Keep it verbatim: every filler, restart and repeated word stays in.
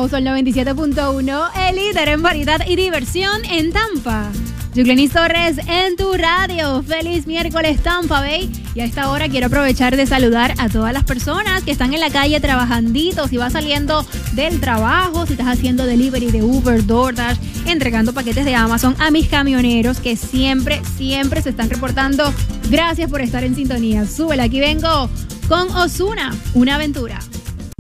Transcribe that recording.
Wow, son noventa y siete punto uno, el líder en variedad y diversión en Tampa. Yuclenis Torres en tu radio. Feliz miércoles, Tampa Bay. Y a esta hora quiero aprovechar de saludar a todas las personas que están en la calle trabajandito. Si vas saliendo del trabajo, si estás haciendo delivery de Uber, DoorDash, entregando paquetes de Amazon, a mis camioneros que siempre, siempre se están reportando. Gracias por estar en sintonía. Súbela, aquí vengo con Ozuna, una aventura.